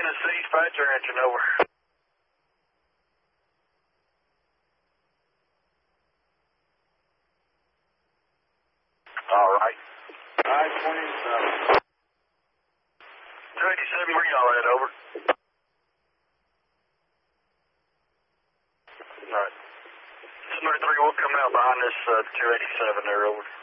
Tennessee, dispatcher engine over. All right. I-27. 287, where y'all at, over? All right. 73, we'll come out behind this 287 there, over.